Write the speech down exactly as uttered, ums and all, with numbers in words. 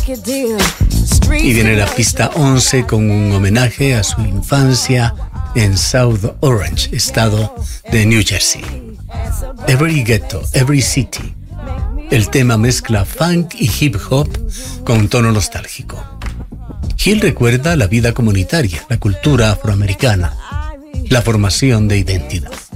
Y viene la pista once con un homenaje a su infancia en South Orange, estado de New Jersey. Every Ghetto, Every City. El tema mezcla funk y hip hop con un tono nostálgico. Hill recuerda la vida comunitaria, la cultura afroamericana, la formación de identidad.